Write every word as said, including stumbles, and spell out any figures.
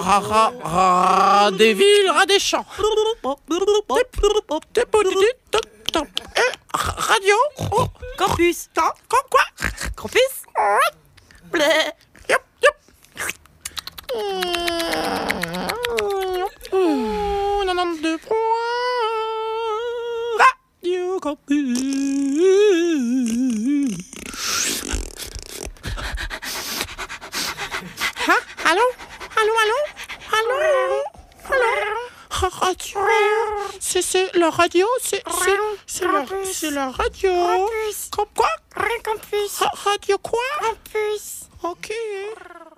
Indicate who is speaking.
Speaker 1: ra, ra, ra, des villes, ras des champs. Radio.
Speaker 2: Campus.
Speaker 1: Quoi?
Speaker 2: Campus. Bleh.
Speaker 1: Yep, yep. quatre-vingt-deux points. Radio Campus. Hein? Allô? Allô, allô? Allô? Allô? Radio. C'est, c'est la radio? C'est, c'est, c'est la, c'est la radio.
Speaker 3: Campus.
Speaker 1: Comme quoi?
Speaker 3: Campus.
Speaker 1: Radio quoi?
Speaker 3: Campus.
Speaker 1: Ok.